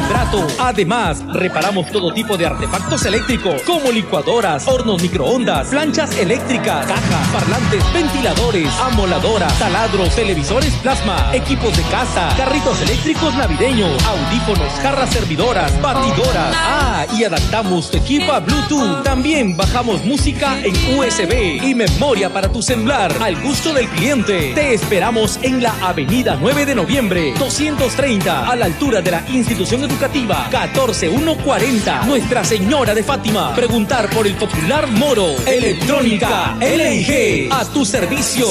trato. Además, reparamos todo tipo de artefactos eléctricos como licuadoras, hornos microondas, planchas eléctricas, cajas, parlantes, ventiladores, amoladoras, taladros, televisores plasma, equipos de casa, carritos eléctricos navideños, audífonos, jarras servidoras, batidoras. Y adaptamos tu equipo a Bluetooth. También bajamos música en USB y memoria para tu celular al gusto del cliente. Te esperamos en la avenida 9 de noviembre, 230, a la altura de la institución educativa 14140, Nuestra Señora de Fátima. Preguntar por el popular Moro. Electrónica LG, a tu servicio.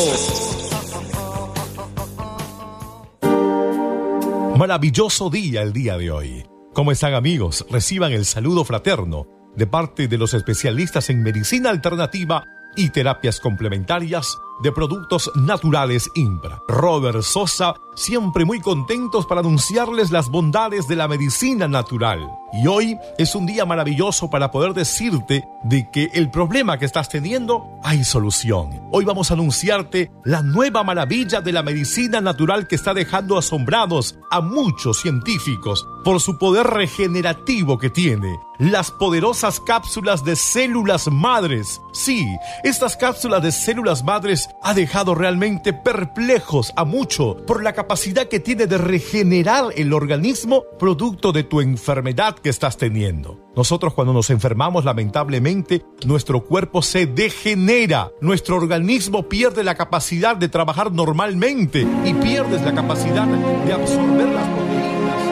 Maravilloso día el día de hoy. ¿Cómo están, amigos? Reciban el saludo fraterno de parte de los especialistas en medicina alternativa y terapias complementarias de productos naturales Impra. Robert Sosa, siempre muy contentos para anunciarles las bondades de la medicina natural. Y hoy es un día maravilloso para poder decirte de que el problema que estás teniendo hay solución. Hoy vamos a anunciarte la nueva maravilla de la medicina natural que está dejando asombrados a muchos científicos por su poder regenerativo que tiene. Las poderosas cápsulas de células madres. Sí, estas cápsulas de células madres ha dejado realmente perplejos a mucho por la capacidad que tiene de regenerar el organismo producto de tu enfermedad que estás teniendo. Nosotros, cuando nos enfermamos, lamentablemente, nuestro cuerpo se degenera. Nuestro organismo pierde la capacidad de trabajar normalmente y pierdes la capacidad de absorber las proteínas.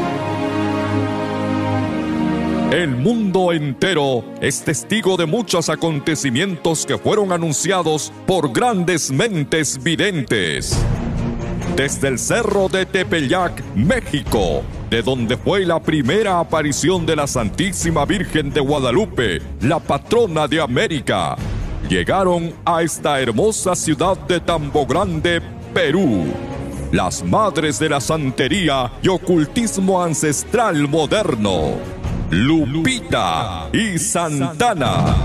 El mundo entero es testigo de muchos acontecimientos que fueron anunciados por grandes mentes videntes. Desde el Cerro de Tepeyac, México, de donde fue la primera aparición de la Santísima Virgen de Guadalupe, la patrona de América, llegaron a esta hermosa ciudad de Tambo Grande, Perú, las madres de la santería y ocultismo ancestral moderno, Lupita y Santana.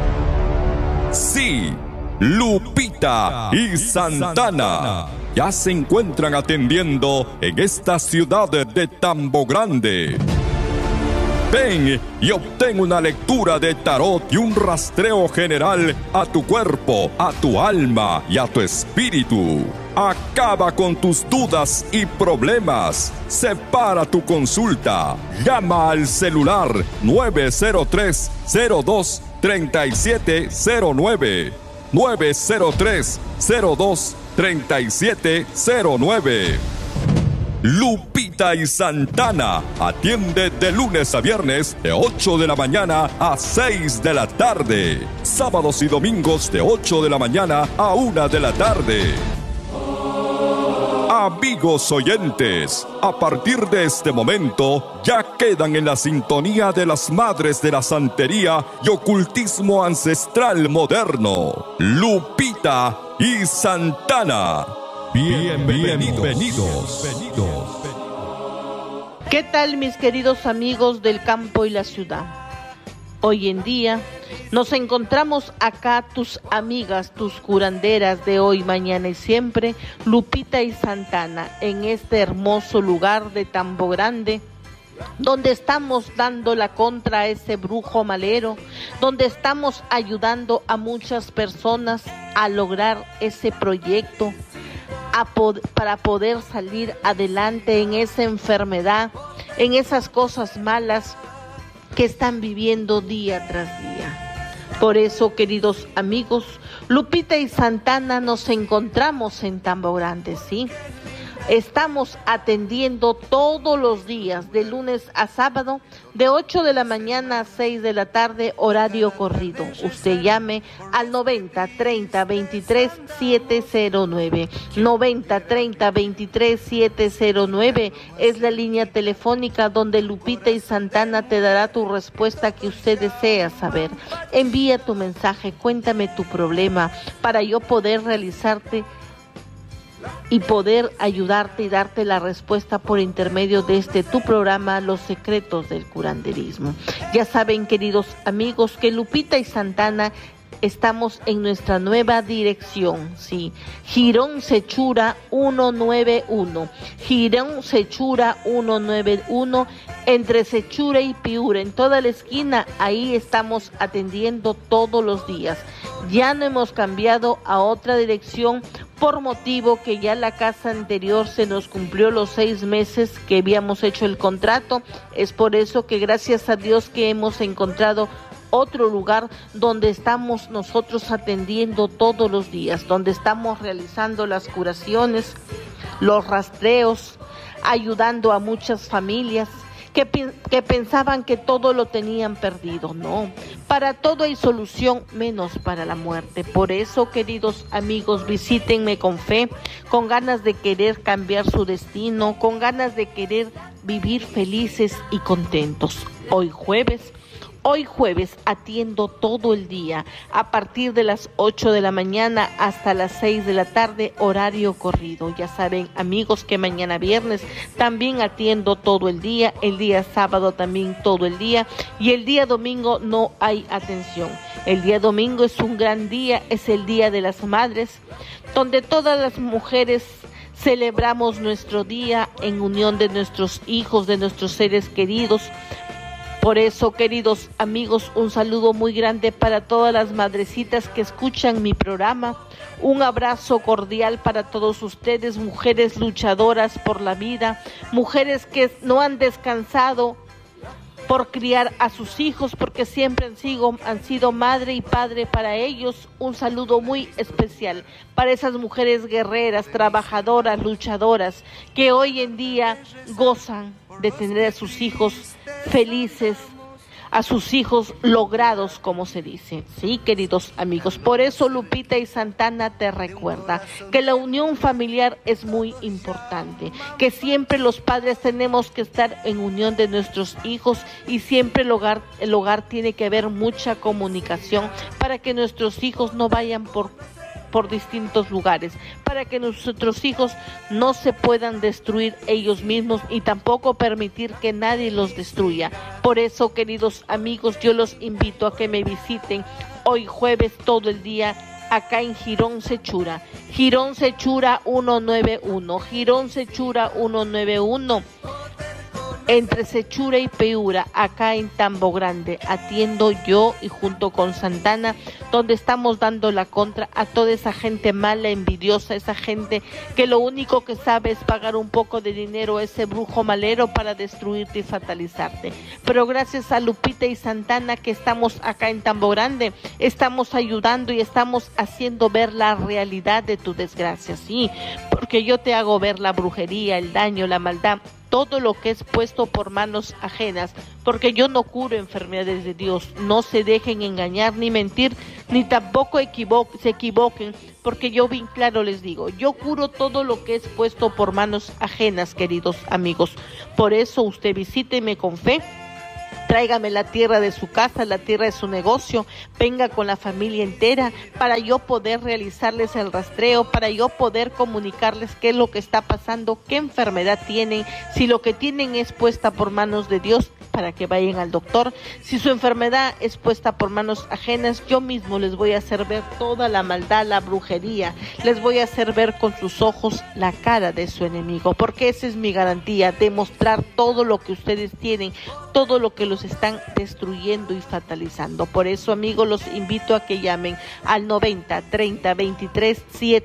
Sí, Lupita y Santana ya se encuentran atendiendo en esta ciudad de Tambo Grande. Ven y obtén una lectura de tarot y un rastreo general a tu cuerpo, a tu alma y a tu espíritu. Acaba con tus dudas y problemas. Separa tu consulta. Llama al celular 903-02-3709. 903-02-3709. Lupita y Santana atiende de lunes a viernes de 8 de la mañana a 6 de la tarde. Sábados y domingos de 8 de la mañana a 1 de la tarde. Amigos oyentes, a partir de este momento ya quedan en la sintonía de las madres de la santería y ocultismo ancestral moderno, Lupita y Santana. Bienvenidos. ¿Qué tal, mis queridos amigos del campo y la ciudad? Hoy en día nos encontramos acá tus amigas, tus curanderas de hoy, mañana y siempre, Lupita y Santana, en este hermoso lugar de Tambo Grande, donde estamos dando la contra a ese brujo malero, donde estamos ayudando a muchas personas a lograr ese proyecto, para poder salir adelante en esa enfermedad, en esas cosas malas que están viviendo día tras día. Por eso, queridos amigos, Lupita y Santana nos encontramos en Tambo Grande, ¿sí? Estamos atendiendo todos los días, de lunes a sábado, de 8 de la mañana a 6 de la tarde, horario corrido. Usted llame al 90-30-23-709. 90-30-23-709 es la línea telefónica donde Lupita y Santana te dará tu respuesta que usted desea saber. Envía tu mensaje, cuéntame tu problema para yo poder realizarte y poder ayudarte y darte la respuesta por intermedio de tu programa Los Secretos del Curanderismo. Ya saben, queridos amigos, que Lupita y Santana estamos en nuestra nueva dirección, sí, Girón Sechura 191, Girón Sechura 191, entre Sechura y Piura, en toda la esquina, ahí estamos atendiendo todos los días. Ya no hemos cambiado a otra dirección por motivo que ya la casa anterior se nos cumplió los 6 meses que habíamos hecho el contrato. Es por eso que gracias a Dios que hemos encontrado otro lugar donde estamos nosotros atendiendo todos los días, donde estamos realizando las curaciones, los rastreos, ayudando a muchas familias que pensaban que todo lo tenían perdido. No, para todo hay solución menos para la muerte. Por eso, queridos amigos, visítenme con fe, con ganas de querer cambiar su destino, con ganas de querer vivir felices y contentos. Hoy jueves atiendo todo el día, a partir de las 8 de la mañana hasta las 6 de la tarde, horario corrido. Ya saben, amigos, que mañana viernes también atiendo todo el día sábado también todo el día, y el día domingo no hay atención. El día domingo es un gran día, es el Día de las Madres, donde todas las mujeres celebramos nuestro día en unión de nuestros hijos, de nuestros seres queridos. Por eso, queridos amigos, un saludo muy grande para todas las madrecitas que escuchan mi programa. Un abrazo cordial para todos ustedes, mujeres luchadoras por la vida, mujeres que no han descansado por criar a sus hijos, porque siempre han sido madre y padre para ellos. Un saludo muy especial para esas mujeres guerreras, trabajadoras, luchadoras, que hoy en día gozan de tener a sus hijos felices, a sus hijos logrados, como se dice. Sí, queridos amigos, por eso Lupita y Santana te recuerda que la unión familiar es muy importante, que siempre los padres tenemos que estar en unión de nuestros hijos, y siempre el hogar tiene que haber mucha comunicación para que nuestros hijos no vayan por distintos lugares, para que nuestros hijos no se puedan destruir ellos mismos y tampoco permitir que nadie los destruya. Por eso, queridos amigos, yo los invito a que me visiten hoy jueves todo el día acá en Girón Sechura 191, Girón Sechura 191. Entre Sechura y Piura, acá en Tambo Grande, atiendo yo y junto con Santana, donde estamos dando la contra a toda esa gente mala, envidiosa, esa gente que lo único que sabe es pagar un poco de dinero a ese brujo malero para destruirte y fatalizarte. Pero gracias a Lupita y Santana, que estamos acá en Tambo Grande, estamos ayudando y estamos haciendo ver la realidad de tu desgracia, sí, porque yo te hago ver la brujería, el daño, la maldad, todo lo que es puesto por manos ajenas, porque yo no curo enfermedades de Dios. No se dejen engañar ni mentir, ni tampoco se equivoquen, porque yo bien claro les digo, yo curo todo lo que es puesto por manos ajenas, queridos amigos. Por eso usted visíteme con fe, tráigame la tierra de su casa, la tierra de su negocio, venga con la familia entera para yo poder realizarles el rastreo, para yo poder comunicarles qué es lo que está pasando, qué enfermedad tienen, si lo que tienen es puesta por manos de Dios, para que vayan al doctor. Si su enfermedad es puesta por manos ajenas, yo mismo les voy a hacer ver toda la maldad, la brujería, les voy a hacer ver con sus ojos la cara de su enemigo, porque esa es mi garantía, demostrar todo lo que ustedes tienen, todo lo que los están destruyendo y fatalizando. Por eso, amigos, los invito a que llamen al 90 30 23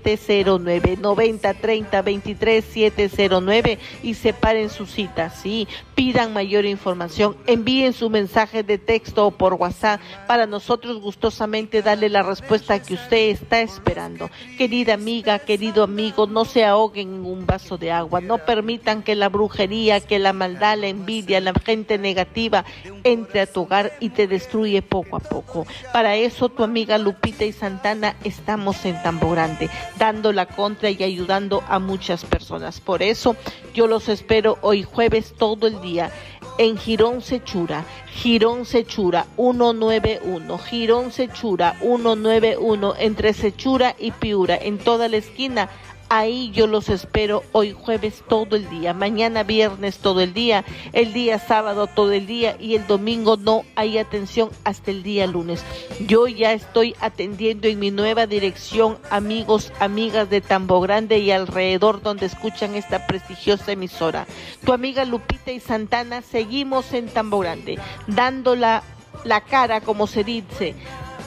709, 90 30 23 709 y separen su cita, sí, pidan mayor información, envíen su mensaje de texto o por WhatsApp para nosotros gustosamente darle la respuesta que usted está esperando. Querida amiga, querido amigo, no se ahoguen en un vaso de agua, no permitan que la brujería, que la maldad, la envidia, la gente negativa entre a tu hogar y te destruye poco a poco. Para eso tu amiga Lupita y Santana estamos en Tambo Grande, dando la contra y ayudando a muchas personas. Por eso yo los espero hoy jueves todo el día en Girón Sechura 191, Girón Sechura 191, entre Sechura y Piura, en toda la esquina. Ahí yo los espero hoy jueves todo el día, mañana viernes todo el día sábado todo el día y el domingo no hay atención hasta el día lunes. Yo ya estoy atendiendo en mi nueva dirección, amigos, amigas de Tambo Grande y alrededor donde escuchan esta prestigiosa emisora. Tu amiga Lupita y Santana seguimos en Tambo Grande, dando la cara, como se dice,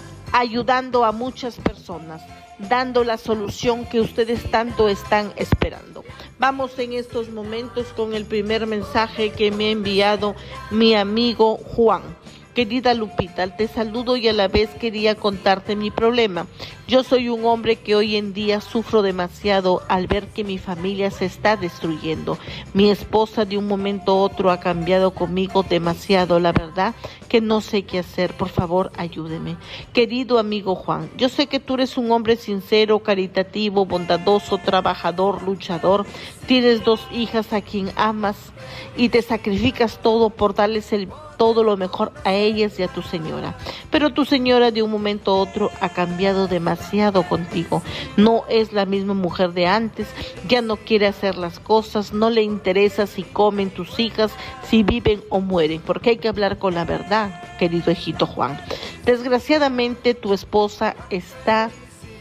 ayudando a muchas personas, dando la solución que ustedes tanto están esperando. Vamos en estos momentos con el primer mensaje que me ha enviado mi amigo Juan. Querida Lupita, te saludo y a la vez quería contarte mi problema. Yo soy un hombre que hoy en día sufro demasiado al ver que mi familia se está destruyendo. Mi esposa de un momento a otro ha cambiado conmigo demasiado, la verdad que no sé qué hacer. Por favor, ayúdeme. Querido amigo Juan, yo sé que tú eres un hombre sincero, caritativo, bondadoso, trabajador, luchador. Tienes 2 hijas a quien amas y te sacrificas todo por darles todo lo mejor a ellas y a tu señora. Pero tu señora de un momento a otro ha cambiado demasiado contigo. No es la misma mujer de antes, ya no quiere hacer las cosas, no le interesa si comen tus hijas, si viven o mueren, porque hay que hablar con la verdad, querido hijito Juan. Desgraciadamente tu esposa está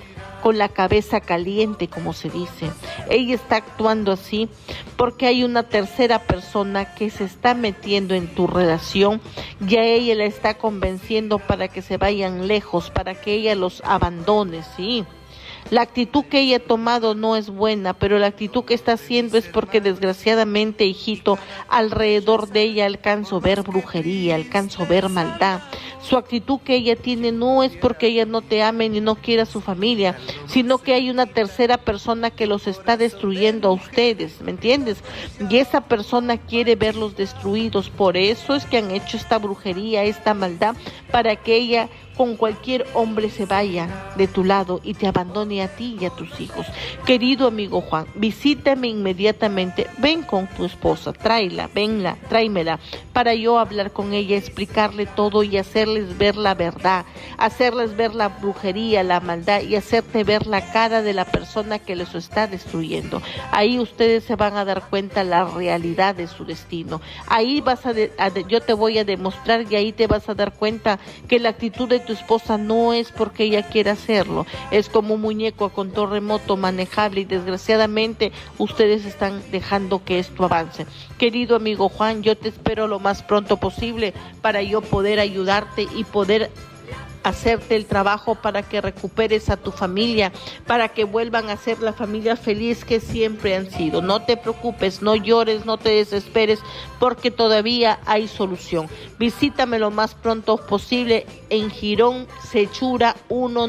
con la cabeza caliente, como se dice. Ella está actuando así porque hay una tercera persona que se está metiendo en tu relación y a ella la está convenciendo para que se vayan lejos, para que ella los abandone, ¿sí? La actitud que ella ha tomado no es buena, pero la actitud que está haciendo es porque desgraciadamente, hijito, alrededor de ella alcanzo ver brujería, alcanzo ver maldad. Su actitud que ella tiene no es porque ella no te ame ni no quiera a su familia, sino que hay una tercera persona que los está destruyendo a ustedes, ¿me entiendes? Y esa persona quiere verlos destruidos, por eso es que han hecho esta brujería, esta maldad, para que ella con cualquier hombre se vaya de tu lado y te abandone a ti y a tus hijos. Querido amigo Juan, visítame inmediatamente, ven con tu esposa, tráemela, para yo hablar con ella, explicarle todo y hacerles ver la verdad, hacerles ver la brujería, la maldad y hacerte ver la cara de la persona que les está destruyendo. Ahí ustedes se van a dar cuenta la realidad de su destino. Ahí yo te voy a demostrar y ahí te vas a dar cuenta que la actitud de tu esposa no es porque ella quiera hacerlo, es como un muñeco a control remoto manejable y desgraciadamente ustedes están dejando que esto avance. Querido amigo Juan, yo te espero lo más pronto posible para yo poder ayudarte y poder hacerte el trabajo para que recuperes a tu familia, para que vuelvan a ser la familia feliz que siempre han sido. No te preocupes, no llores, no te desesperes, porque todavía hay solución. Visítame lo más pronto posible en Girón Sechura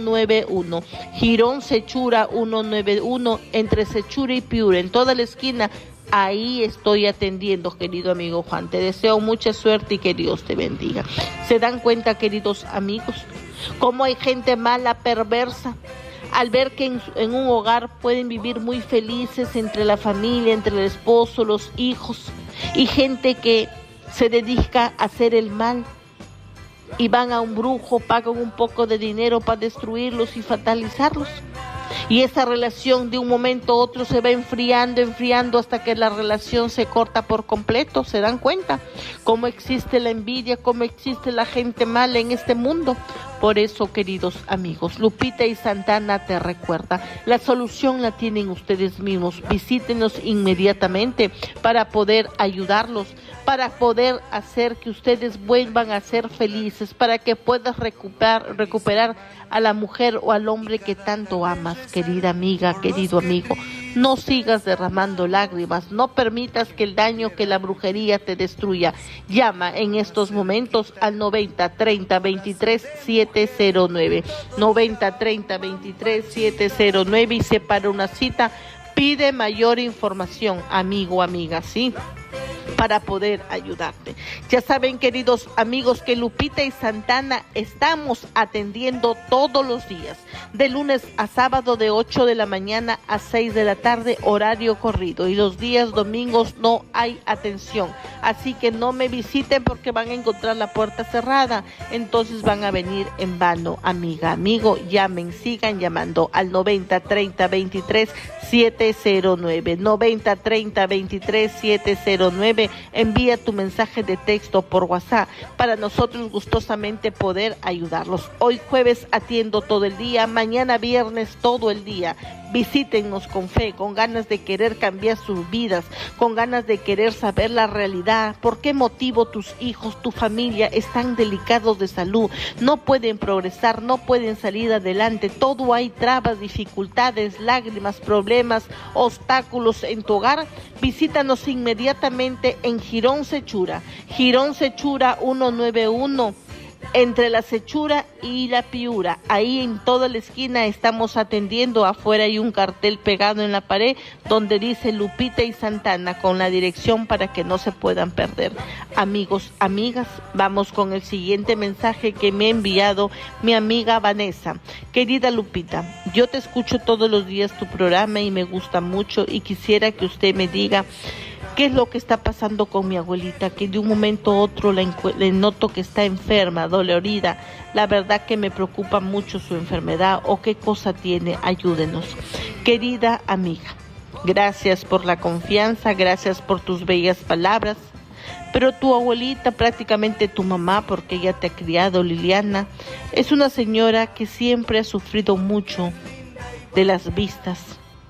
191. Girón Sechura 191, entre Sechura y Piura, en toda la esquina. Ahí estoy atendiendo, querido amigo Juan. Te deseo mucha suerte y que Dios te bendiga. ¿Se dan cuenta, queridos amigos, cómo hay gente mala, perversa? Al ver que en un hogar pueden vivir muy felices entre la familia, entre el esposo, los hijos, y gente que se dedica a hacer el mal y van a un brujo, pagan un poco de dinero para destruirlos y fatalizarlos. Y esa relación de un momento a otro se va enfriando hasta que la relación se corta por completo. ¿Se dan cuenta cómo existe la envidia, cómo existe la gente mala en este mundo? Por eso, queridos amigos, Lupita y Santana te recuerda, la solución la tienen ustedes mismos. Visítenos inmediatamente para poder ayudarlos, para poder hacer que ustedes vuelvan a ser felices, para que puedas recuperar a la mujer o al hombre que tanto amas, querida amiga, querido amigo. No sigas derramando lágrimas, no permitas que el daño, que la brujería te destruya. Llama en estos momentos al 90 30 23 709, 90 30 23 709 y separa una cita. Pide mayor información, amigo, amiga, ¿sí? para poder ayudarte. Ya saben, queridos amigos, que Lupita y Santana estamos atendiendo todos los días, de lunes a sábado de 8 de la mañana a 6 de la tarde, horario corrido, y los días domingos no hay atención, así que no me visiten porque van a encontrar la puerta cerrada, entonces van a venir en vano, amiga, amigo. Llamen, sigan llamando al 90 30 23 709, 90 30 23 709. Envía tu mensaje de texto por WhatsApp para nosotros gustosamente poder ayudarlos. Hoy jueves atiendo todo el día, mañana viernes todo el día. Visítennos con fe, con ganas de querer cambiar sus vidas, con ganas de querer saber la realidad, por qué motivo tus hijos, tu familia están delicados de salud, no pueden progresar, no pueden salir adelante, todo hay trabas, dificultades, lágrimas, problemas, obstáculos en tu hogar. Visítanos inmediatamente en Girón Sechura 191, entre la Sechura y la Piura. Ahí en toda la esquina estamos atendiendo. Afuera hay un cartel pegado en la pared donde dice Lupita y Santana, con la dirección para que no se puedan perder. Amigos, amigas, vamos con el siguiente mensaje que me ha enviado mi amiga Vanessa. Querida Lupita, yo te escucho todos los días tu programa y me gusta mucho, y quisiera que usted me diga ¿qué es lo que está pasando con mi abuelita? Que de un momento a otro le noto que está enferma, dolorida. La verdad que me preocupa mucho su enfermedad, o qué cosa tiene. Ayúdenos. Querida amiga, gracias por la confianza, gracias por tus bellas palabras. Pero tu abuelita, prácticamente tu mamá, porque ella te ha criado, Liliana, es una señora que siempre ha sufrido mucho de las vistas,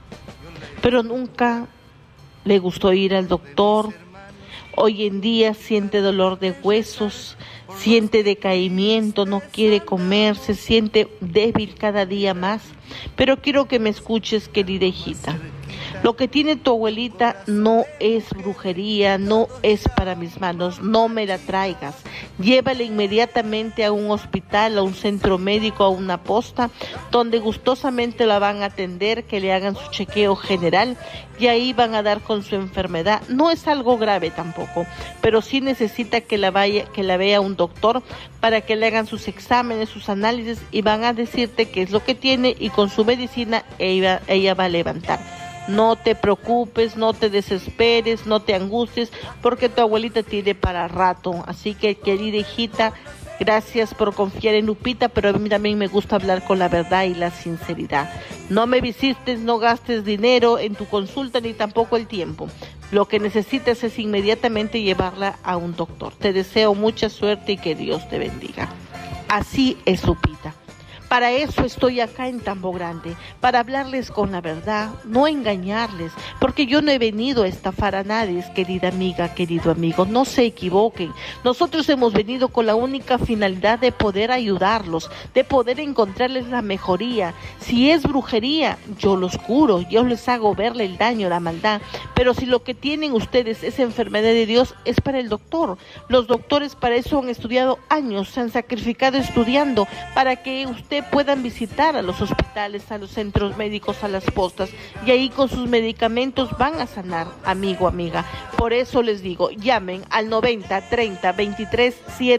pero nunca le gustó ir al doctor. Hoy en día siente dolor de huesos, siente decaimiento, no quiere comer, se siente débil cada día más. Pero quiero que me escuches, querida hijita. Lo que tiene tu abuelita no es brujería, no es para mis manos, no me la traigas. Llévala inmediatamente a un hospital, a un centro médico, a una posta, donde gustosamente la van a atender, que le hagan su chequeo general y ahí van a dar con su enfermedad. No es algo grave tampoco, pero sí necesita que la vea un doctor para que le hagan sus exámenes, sus análisis, y van a decirte qué es lo que tiene, y con su medicina ella va a levantar. No te preocupes, no te desesperes, no te angusties, porque tu abuelita tiene para rato. Así que, querida hijita, gracias por confiar en Lupita, pero a mí también me gusta hablar con la verdad y la sinceridad. No me visites, no gastes dinero en tu consulta ni tampoco el tiempo. Lo que necesitas es inmediatamente llevarla a un doctor. Te deseo mucha suerte y que Dios te bendiga. Así es, Lupita. Para eso estoy acá en Tambo Grande, para hablarles con la verdad, no engañarles, porque yo no he venido a estafar a nadie, querida amiga, querido amigo, no se equivoquen. Nosotros hemos venido con la única finalidad de poder ayudarlos, de poder encontrarles la mejoría. Si es brujería, yo los curo, yo les hago verle el daño, la maldad, pero si lo que tienen ustedes es enfermedad de Dios, es para el doctor. Los doctores para eso han estudiado años, se han sacrificado estudiando, para que usted puedan visitar a los hospitales, a los centros médicos, a las postas, y ahí con sus medicamentos van a sanar, amigo, amiga. Por eso les digo, llamen al 90 30 23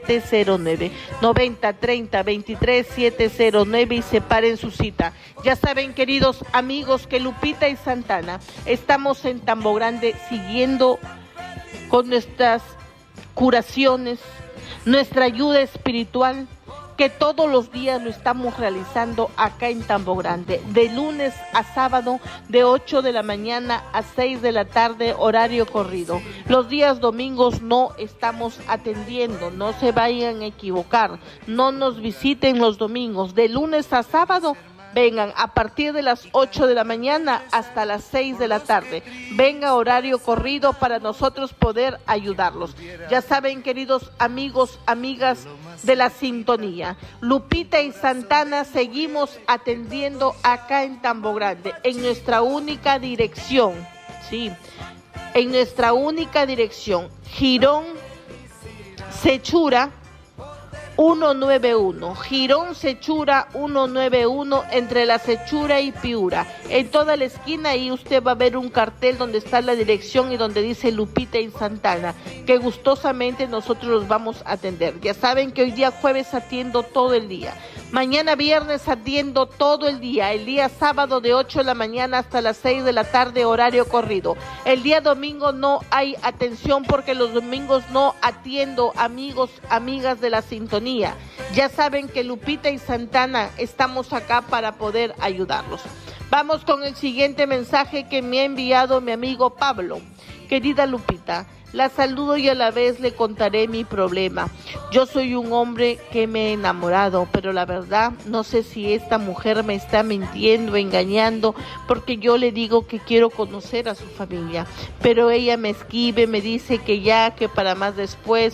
709, 90 30 23 709 y separen su cita. Ya saben, queridos amigos, que Lupita y Santana estamos en Tambo Grande siguiendo con nuestras curaciones, nuestra ayuda espiritual, que todos los días lo estamos realizando acá en Tambo Grande, de lunes a sábado, de 8 de la mañana a 6 de la tarde, horario corrido. Los días domingos no estamos atendiendo, no se vayan a equivocar, no nos visiten los domingos, de lunes a sábado. Vengan a partir de las 8 de la mañana hasta las 6 de la tarde. Venga horario corrido para nosotros poder ayudarlos. Ya saben, queridos amigos, amigas de la sintonía, Lupita y Santana seguimos atendiendo acá en Tambo Grande, en nuestra única dirección, sí, en nuestra única dirección, Girón Sechura 191, Girón Sechura 191, entre la Sechura y Piura. En toda la esquina ahí usted va a ver un cartel donde está la dirección y donde dice Lupita y Santana, que gustosamente nosotros los vamos a atender. Ya saben que hoy día jueves atiendo todo el día. Mañana viernes atiendo todo el día sábado de 8 de la mañana hasta las 6 de la tarde, horario corrido. El día domingo no hay atención porque los domingos no atiendo, amigos, amigas de la sintonía. Ya saben que Lupita y Santana estamos acá para poder ayudarlos. Vamos con el siguiente mensaje que me ha enviado mi amigo Pablo. Querida Lupita, la saludo y a la vez le contaré mi problema. Yo soy un hombre que me he enamorado, pero la verdad no sé si esta mujer me está mintiendo, engañando, porque yo le digo que quiero conocer a su familia, pero ella me esquive, me dice que ya, que para más después,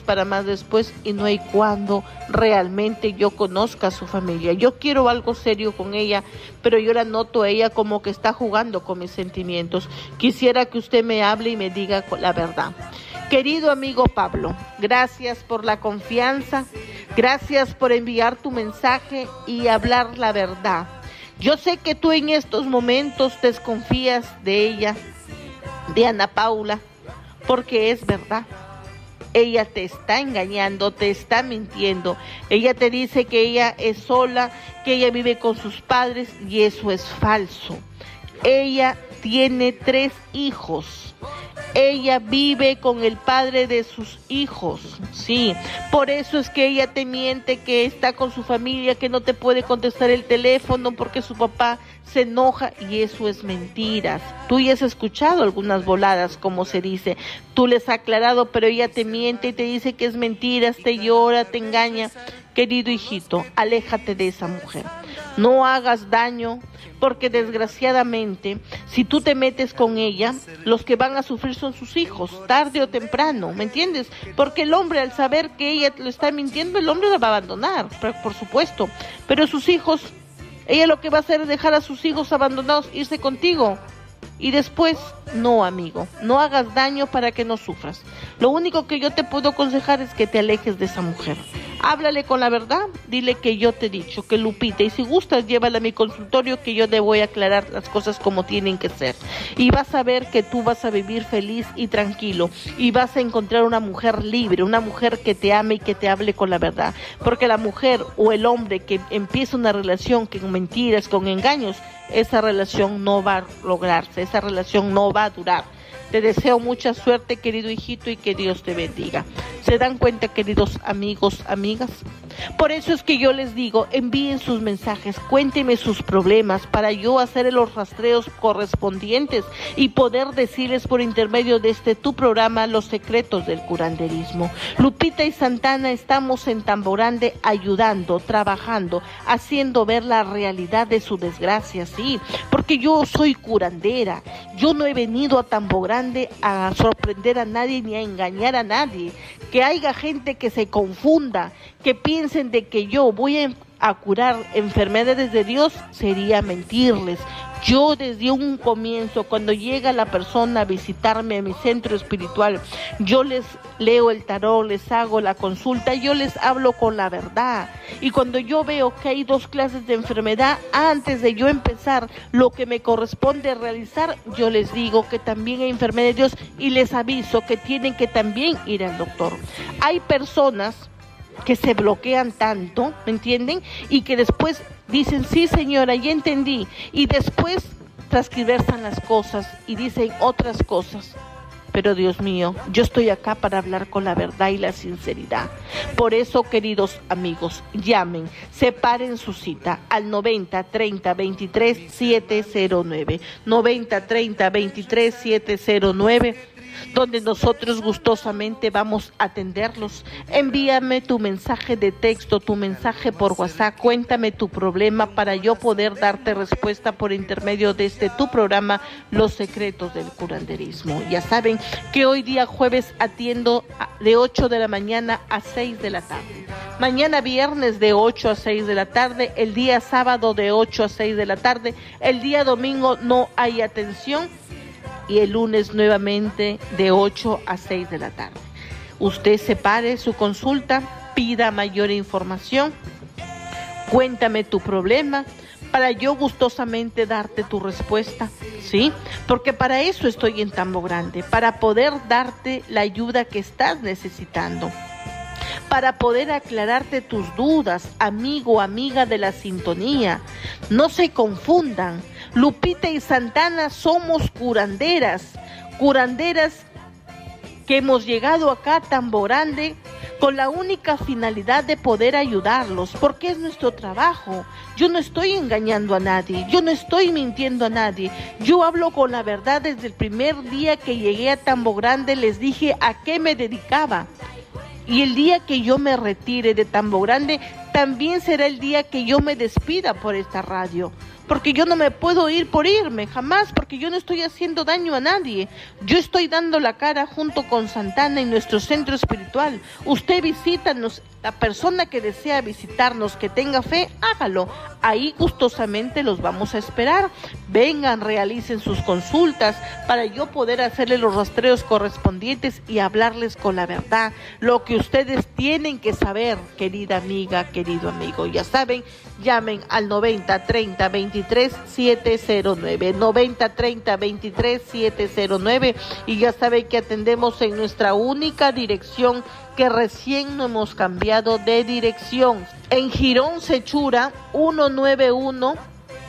y no hay cuando realmente yo conozca a su familia. Yo quiero algo serio con ella, pero yo la noto a ella como que está jugando con mis sentimientos. Quisiera que usted me hable y me diga la verdad. Querido amigo Pablo, gracias por la confianza, gracias por enviar tu mensaje y hablar la verdad. Yo sé que tú en estos momentos desconfías de ella, de Ana Paula, porque es verdad. Ella te está engañando, te está mintiendo. Ella te dice que ella es sola, que ella vive con sus padres y eso es falso. Ella tiene 3 hijos. Ella vive con el padre de sus hijos, sí, por eso es que ella te miente, que está con su familia, que no te puede contestar el teléfono porque su papá se enoja y eso es mentiras. Tú ya has escuchado algunas voladas, como se dice, tú les has aclarado, pero ella te miente y te dice que es mentiras, te llora, te engaña. Querido hijito, aléjate de esa mujer, no hagas daño, porque desgraciadamente, si tú te metes con ella, los que van a sufrir son sus hijos, tarde o temprano, ¿me entiendes? Porque el hombre, al saber que ella lo está mintiendo, el hombre la va a abandonar, por supuesto, pero sus hijos, ella lo que va a hacer es dejar a sus hijos abandonados, irse contigo. Y después, no, amigo, no hagas daño para que no sufras. Lo único que yo te puedo aconsejar es que te alejes de esa mujer. Háblale con la verdad, dile que yo te he dicho, que Lupita, y si gustas, llévala a mi consultorio que yo te voy a aclarar las cosas como tienen que ser. Y vas a ver que tú vas a vivir feliz y tranquilo, y vas a encontrar una mujer libre, una mujer que te ame y que te hable con la verdad. Porque la mujer o el hombre que empieza una relación con mentiras, con engaños, esa relación no va a lograrse, esa relación no va a durar. Te deseo mucha suerte, querido hijito, y que Dios te bendiga. ¿Se dan cuenta, queridos amigos, amigas? Por eso es que yo les digo, envíen sus mensajes, cuéntenme sus problemas para yo hacer los rastreos correspondientes y poder decirles por intermedio de tu programa los secretos del curanderismo. Lupita y Santana estamos en Tamborande ayudando, trabajando, haciendo ver la realidad de su desgracia, sí, porque yo soy curandera, yo no he venido a Tamborande a sorprender a nadie ni a engañar a nadie. Que haya gente que se confunda, que piensen de que yo voy a curar enfermedades de Dios, sería mentirles. Yo desde un comienzo, cuando llega la persona a visitarme a mi centro espiritual, yo les leo el tarot, les hago la consulta, yo les hablo con la verdad. Y cuando yo veo que hay 2 clases de enfermedad, antes de yo empezar lo que me corresponde realizar, yo les digo que también hay enfermedad de Dios y les aviso que tienen que también ir al doctor. Hay personas que se bloquean tanto, ¿me entienden? Y que después dicen, sí señora, ya entendí, y después transcribersan las cosas y dicen otras cosas. Pero Dios mío, yo estoy acá para hablar con la verdad y la sinceridad. Por eso, queridos amigos, llamen, separen su cita al 90 30 23 709, 90 30 23 709, donde nosotros gustosamente vamos a atenderlos. Envíame tu mensaje de texto, tu mensaje por WhatsApp, cuéntame tu problema para yo poder darte respuesta por intermedio de tu programa, Los Secretos del Curanderismo. Ya saben que hoy día jueves atiendo de 8 de la mañana a 6 de la tarde. Mañana viernes de 8 a 6 de la tarde, el día sábado de 8 a 6 de la tarde, el día domingo no hay atención, y el lunes nuevamente de 8 a 6 de la tarde. Usted separe su consulta pida mayor información, cuéntame tu problema para yo gustosamente darte tu respuesta, ¿sí? Porque para eso estoy en Tambo Grande, para poder darte la ayuda que estás necesitando, para poder aclararte tus dudas, amigo, amiga de la sintonía. No se confundan, Lupita y Santana somos curanderas que hemos llegado acá a Tambo Grande con la única finalidad de poder ayudarlos, porque es nuestro trabajo. Yo no estoy engañando a nadie, yo no estoy mintiendo a nadie, yo hablo con la verdad. Desde el primer día que llegué a Tambo Grande les dije a qué me dedicaba. Y el día que yo me retire de Tambo Grande, también será el día que yo me despida por esta radio. Porque yo no me puedo ir por irme, jamás, porque yo no estoy haciendo daño a nadie. Yo estoy dando la cara junto con Santana en nuestro centro espiritual. Usted visítanos, la persona que desea visitarnos, que tenga fe, hágalo. Ahí gustosamente los vamos a esperar. Vengan, realicen sus consultas para yo poder hacerle los rastreos correspondientes y hablarles con la verdad. Lo que ustedes tienen que saber, querida amiga, querido amigo. Ya saben, llamen al 90 30 23 709, 90 30 23 709, y ya saben que atendemos en nuestra única dirección, que recién no hemos cambiado de dirección, en Girón Sechura 191,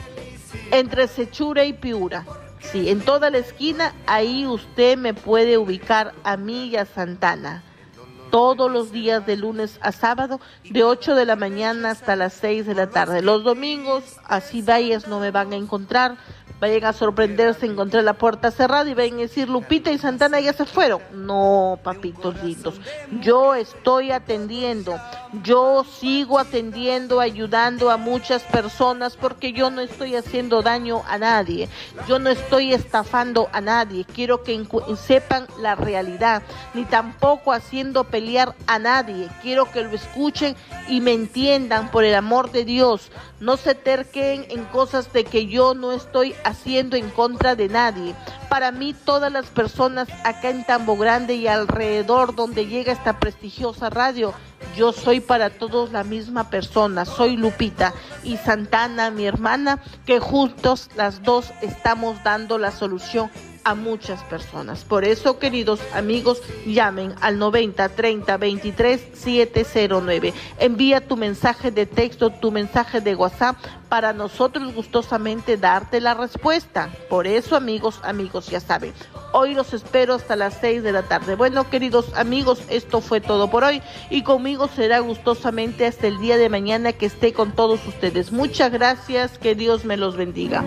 entre Sechura y Piura. Sí, en toda la esquina, ahí usted me puede ubicar a mí y a Santana. Todos los días de lunes a sábado, de 8 de la mañana hasta las 6 de la tarde. Los domingos, así vayas, no me van a encontrar. Vayan a sorprenderse, encontrar la puerta cerrada y vayan a decir, Lupita y Santana ya se fueron. No, papitos lindos, yo estoy atendiendo, yo sigo atendiendo, ayudando a muchas personas, porque yo no estoy haciendo daño a nadie, yo no estoy estafando a nadie. Quiero que sepan la realidad, ni tampoco haciendo pelear a nadie. Quiero que lo escuchen y me entiendan, por el amor de Dios. No se terquen en cosas de que yo no estoy haciendo en contra de nadie. Para mí, todas las personas acá en Tambo Grande y alrededor donde llega esta prestigiosa radio, yo soy para todos la misma persona. Soy Lupita y Santana, mi hermana, que juntos las dos estamos dando la solución a muchas personas. Por eso, queridos amigos, llamen al 90 30 23 709. Envía tu mensaje de texto, tu mensaje de WhatsApp, para nosotros gustosamente darte la respuesta. Por eso, amigos, ya saben, hoy los espero hasta las 6 de la tarde. Bueno, queridos amigos, esto fue todo por hoy, y conmigo será gustosamente hasta el día de mañana, que esté con todos ustedes. Muchas gracias, que Dios me los bendiga.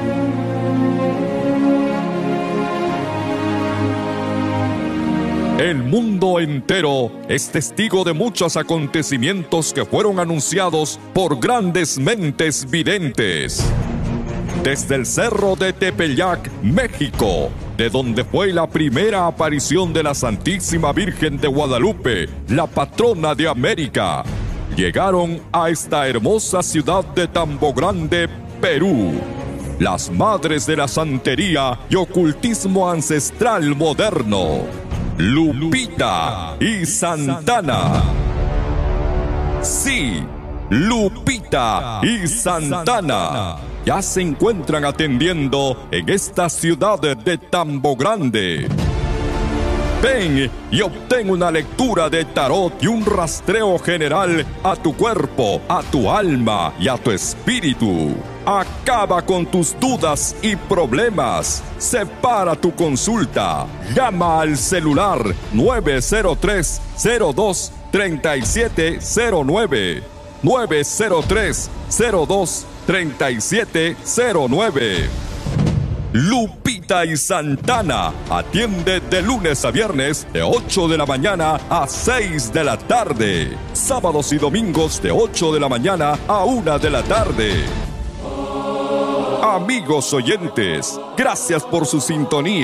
El mundo entero es testigo de muchos acontecimientos que fueron anunciados por grandes mentes videntes. Desde el cerro de Tepeyac, México, de donde fue la primera aparición de la Santísima Virgen de Guadalupe, la patrona de América, llegaron a esta hermosa ciudad de Tambo Grande, Perú, las madres de la santería y ocultismo ancestral moderno, Lupita y Santana. Sí, Lupita y Santana ya se encuentran atendiendo en esta ciudad de Tambo Grande. Ven y obtén una lectura de tarot y un rastreo general a tu cuerpo, a tu alma y a tu espíritu. Acaba con tus dudas y problemas. Separa tu consulta. Llama al celular 903-02-3709. 903-02-3709. Lupita y Santana atiende de lunes a viernes de 8 de la mañana a 6 de la tarde. Sábados y domingos de 8 de la mañana a 1 de la tarde. Amigos oyentes, gracias por su sintonía.